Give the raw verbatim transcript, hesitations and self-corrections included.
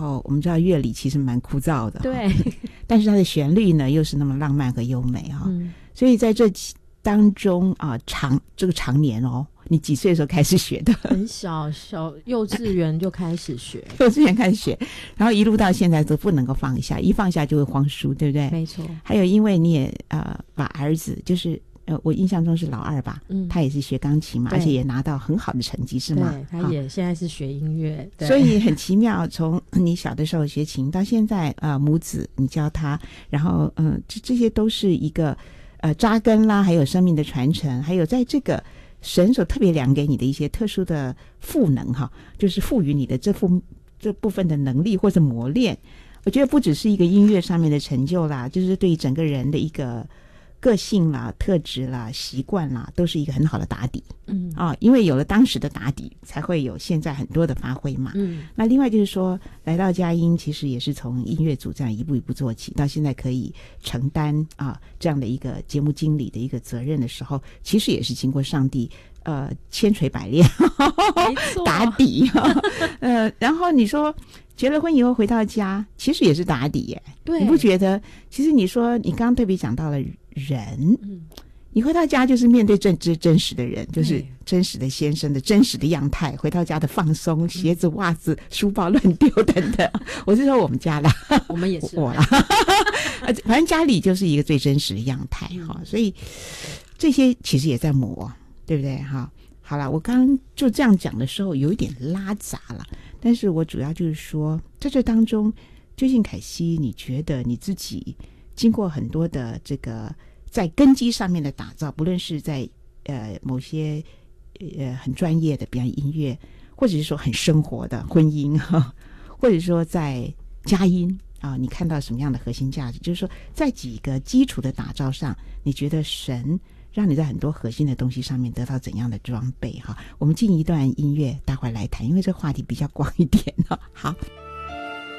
候，我们知道乐理其实蛮枯燥的， 对， 但是它的旋律呢又是那么浪漫和优美哈、 嗯， 所以在这当中啊，长这个长年哦，你几岁的时候开始学的？ 很小小幼稚园就开始学， 幼稚园开始学，然后一路到现在都不能够放下，一放下就会慌书，对不对？ 没错。 还有因为你也呃把儿子就是呃我印象中是老二吧，嗯，他也是学钢琴嘛，而且也拿到很好的成绩，是吗？ 对，他也现在是学音乐， 所以很奇妙。从你小的时候学琴到现在，呃，母子你教他，然后嗯、呃，这这些都是一个呃扎根啦，还有生命的传承，还有在这个神所特别量给你的一些特殊的赋能哈，就是赋予你的这副这部分的能力或者磨练。我觉得不只是一个音乐上面的成就啦，就是对于整个人的一个个性啦、特质啦、习惯啦，都是一个很好的打底。嗯啊，因为有了当时的打底，才会有现在很多的发挥嘛。嗯，那另外就是说，来到佳音，其实也是从音乐组这样一步一步做起，到现在可以承担啊这样的一个节目经理的一个责任的时候，其实也是经过上帝呃千锤百炼打底呃，然后你说结了婚以后回到家，其实也是打底耶。对，你不觉得？其实你说你刚刚特别讲到了人，嗯，你回到家就是面对真真真实的人，就是真实的先生的真实的样态，回到家的放松，鞋子、袜子、书包乱丢等等。我是说我们家啦， 我们也是我啦，反正家里就是一个最真实的样态哈、嗯，所以这些其实也在磨，对不对哈？好了，我刚刚就这样讲的时候有一点拉杂了，但是我主要就是说，在这当中，究竟凯西，你觉得你自己经过很多的这个在根基上面的打造，不论是在呃某些呃很专业的，比方音乐，或者是说很生活的婚姻哈，或者说在佳音啊，你看到什么样的核心价值？就是说，在几个基础的打造上，你觉得神让你在很多核心的东西上面得到怎样的装备哈？我们进一段音乐，待会儿来谈，因为这个话题比较广一点哈。好。